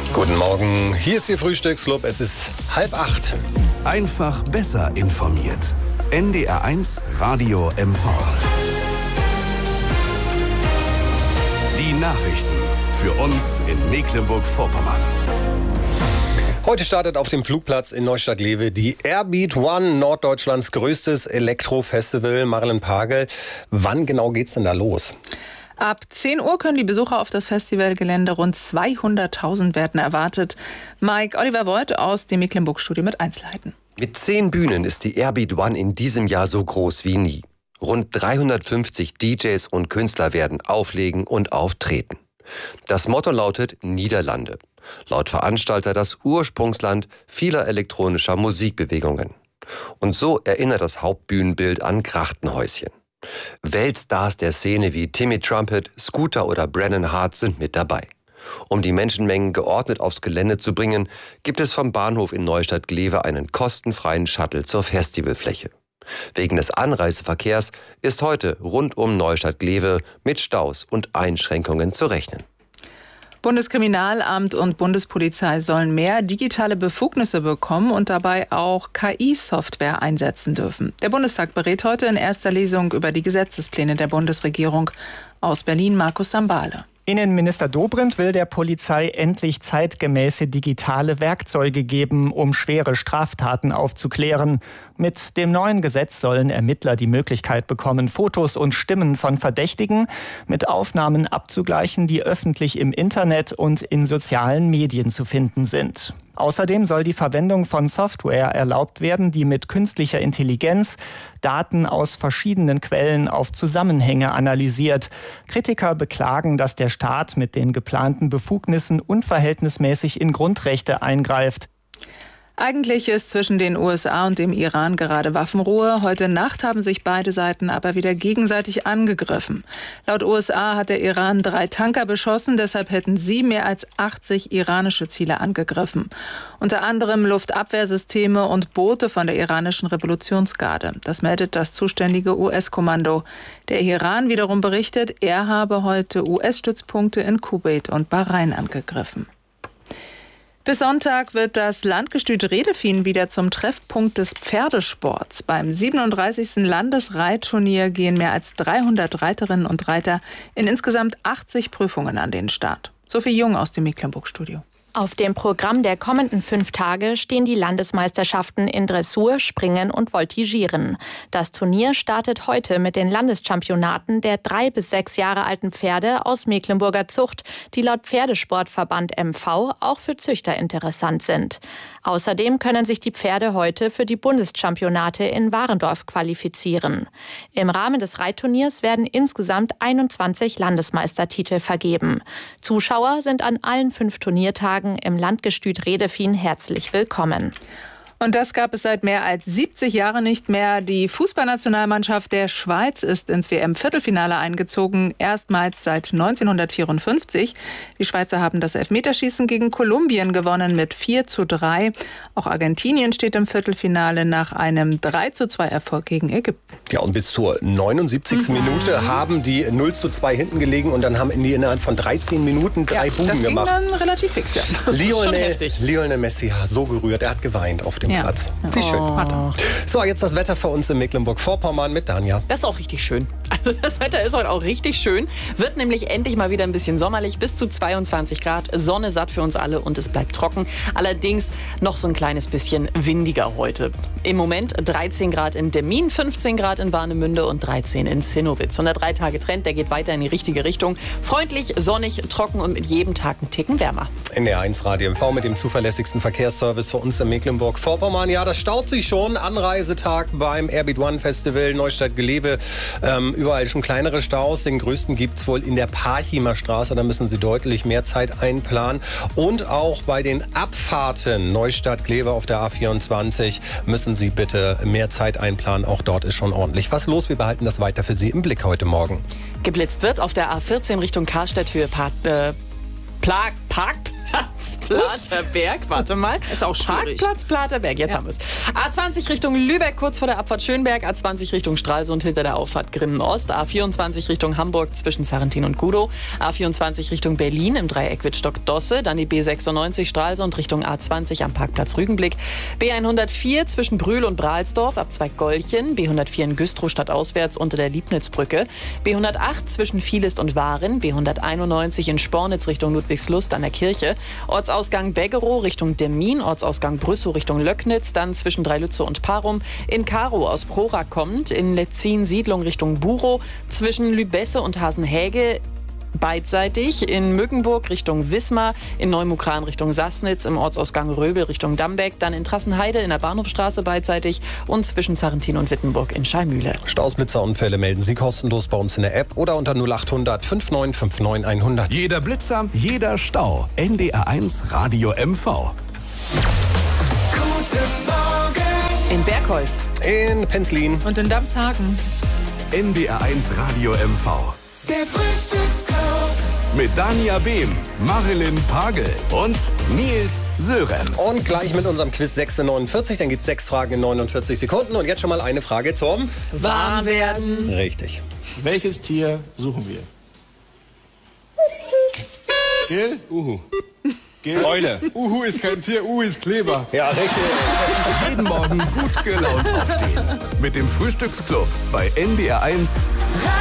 Guten Morgen, hier ist Ihr Frühstücksclub. Es ist 7:30. Einfach besser informiert. NDR1 Radio MV. Die Nachrichten für uns in Mecklenburg-Vorpommern. Heute startet auf dem Flugplatz in Neustadt-Glewe die Airbeat One, Norddeutschlands größtes Elektrofestival. Marilyn Pagel, wann genau geht's denn da los? Ab 10 Uhr können die Besucher auf das Festivalgelände. Rund 200.000 werden erwartet. Mike Oliver Voigt aus dem Mecklenburg-Studio mit Einzelheiten. Mit 10 Bühnen ist die Airbeat One in diesem Jahr so groß wie nie. Rund 350 DJs und Künstler werden auflegen und auftreten. Das Motto lautet Niederlande. Laut Veranstalter das Ursprungsland vieler elektronischer Musikbewegungen. Und so erinnert das Hauptbühnenbild an Krachtenhäuschen. Weltstars der Szene wie Timmy Trumpet, Scooter oder Brennan Hart sind mit dabei. Um die Menschenmengen geordnet aufs Gelände zu bringen, gibt es vom Bahnhof in Neustadt-Glewe einen kostenfreien Shuttle zur Festivalfläche. Wegen des Anreiseverkehrs ist heute rund um Neustadt-Glewe mit Staus und Einschränkungen zu rechnen. Bundeskriminalamt und Bundespolizei sollen mehr digitale Befugnisse bekommen und dabei auch KI-Software einsetzen dürfen. Der Bundestag berät heute in erster Lesung über die Gesetzespläne der Bundesregierung. Aus Berlin Markus Sambale. Innenminister Dobrindt will der Polizei endlich zeitgemäße digitale Werkzeuge geben, um schwere Straftaten aufzuklären. Mit dem neuen Gesetz sollen Ermittler die Möglichkeit bekommen, Fotos und Stimmen von Verdächtigen mit Aufnahmen abzugleichen, die öffentlich im Internet und in sozialen Medien zu finden sind. Außerdem soll die Verwendung von Software erlaubt werden, die mit künstlicher Intelligenz Daten aus verschiedenen Quellen auf Zusammenhänge analysiert. Kritiker beklagen, dass der Staat mit den geplanten Befugnissen unverhältnismäßig in Grundrechte eingreift. Eigentlich ist zwischen den USA und dem Iran gerade Waffenruhe. Heute Nacht haben sich beide Seiten aber wieder gegenseitig angegriffen. Laut USA hat der Iran 3 Tanker beschossen, deshalb hätten sie mehr als 80 iranische Ziele angegriffen. Unter anderem Luftabwehrsysteme und Boote von der iranischen Revolutionsgarde. Das meldet das zuständige US-Kommando. Der Iran wiederum berichtet, er habe heute US-Stützpunkte in Kuwait und Bahrain angegriffen. Bis Sonntag wird das Landgestüt Redefien wieder zum Treffpunkt des Pferdesports. Beim 37. Landesreitturnier gehen mehr als 300 Reiterinnen und Reiter in insgesamt 80 Prüfungen an den Start. Sophie Jung aus dem Mecklenburg-Studio. Auf dem Programm der kommenden 5 Tage stehen die Landesmeisterschaften in Dressur, Springen und Voltigieren. Das Turnier startet heute mit den Landeschampionaten der 3 bis 6 Jahre alten Pferde aus Mecklenburger Zucht, die laut Pferdesportverband MV auch für Züchter interessant sind. Außerdem können sich die Pferde heute für die Bundeschampionate in Warendorf qualifizieren. Im Rahmen des Reitturniers werden insgesamt 21 Landesmeistertitel vergeben. Zuschauer sind an allen 5 Turniertagen im Landgestüt Redefien herzlich willkommen. Und das gab es seit mehr als 70 Jahren nicht mehr. Die Fußballnationalmannschaft der Schweiz ist ins WM-Viertelfinale eingezogen, erstmals seit 1954. Die Schweizer haben das Elfmeterschießen gegen Kolumbien gewonnen mit 4:3. Auch Argentinien steht im Viertelfinale nach einem 3:2 Erfolg gegen Ägypten. Ja, und bis zur 79. Minute haben die 0:2 hinten gelegen und dann haben die innerhalb von 13 Minuten 3 Buden gemacht. Das ging dann relativ fix, ja. Lionel Messi hat so gerührt, er hat geweint auf dem Platz. Wie schön. So, jetzt das Wetter für uns in Mecklenburg-Vorpommern mit Danja. Das ist auch richtig schön. Also das Wetter ist heute auch richtig schön. Wird nämlich endlich mal wieder ein bisschen sommerlich. Bis zu 22 Grad. Sonne satt für uns alle und es bleibt trocken. Allerdings noch so ein kleines bisschen windiger heute. Im Moment 13 Grad in Demmin, 15 Grad in Warnemünde und 13 in Zinnowitz. Und der 3-Tage-Trend, der geht weiter in die richtige Richtung. Freundlich, sonnig, trocken und mit jedem Tag einen Ticken wärmer. NDR1 Radio MV mit dem zuverlässigsten Verkehrsservice für uns in Mecklenburg-Vorpommern. Ja, das staut sich schon. Anreisetag beim Airbeat One Festival Neustadt-Glewe. Überall schon kleinere Staus. Den größten gibt es wohl in der Parchimer Straße. Da müssen Sie deutlich mehr Zeit einplanen. Und auch bei den Abfahrten Neustadt-Glewe auf der A24 müssen Sie bitte mehr Zeit einplanen. Auch dort ist schon ordentlich was los. Wir behalten das weiter für Sie im Blick heute Morgen. Geblitzt wird auf der A14 Richtung Karstädt-Höhe Parkplatz. Platerberg, warte mal. Ist auch schwierig. Parkplatz Platerberg, jetzt haben wir es. A20 Richtung Lübeck, kurz vor der Abfahrt Schönberg. A20 Richtung Stralsund, hinter der Auffahrt Grimmen-Ost. A24 Richtung Hamburg, zwischen Sarrentin und Gudow. A24 Richtung Berlin, im Dreieck Wittstock-Dosse. Dann die B96 Stralsund, Richtung A20 am Parkplatz Rügenblick. B104 zwischen Brühl und Brahlsdorf, Abzweig Golchen. B104 in Güstrow, stadtauswärts unter der Liebnitzbrücke. B108 zwischen Vielest und Waren. B191 in Spornitz, Richtung Ludwigslust an der Kirche. Ortsausgang Beggerow Richtung Demmin, Ortsausgang Brüssow Richtung Löcknitz, dann zwischen Dreilütze und Parum. In Karow aus Prora kommt, in Letzin Siedlung Richtung Burow, zwischen Lübesse und Hasenhäge beidseitig, in Mückenburg Richtung Wismar, in Neumukran Richtung Sassnitz, im Ortsausgang Röbel Richtung Dambeck, dann in Trassenheide in der Bahnhofstraße beidseitig und zwischen Sarrentin und Wittenburg in Schallmühle. Staus, Blitzerunfälle melden Sie kostenlos bei uns in der App oder unter 0800 5959 100. Jeder Blitzer, jeder Stau. NDR1 Radio MV. In Bergholz. In Penzlin. Und in Damshagen. NDR1 Radio MV. Der Frühstücksclub. Mit Dania Behm, Marilyn Pagel und Nils Sörenz. Und gleich mit unserem Quiz 6:49. Dann gibt es 6 Fragen in 49 Sekunden. Und jetzt schon mal eine Frage zum Warm werden. Richtig. Welches Tier suchen wir? Gell? Uhu. Gell? Eule. Uhu ist kein Tier, Uhu ist Kleber. Ja, richtig. Jeden Morgen gut gelaunt aufstehen. Mit dem Frühstücksclub bei NDR1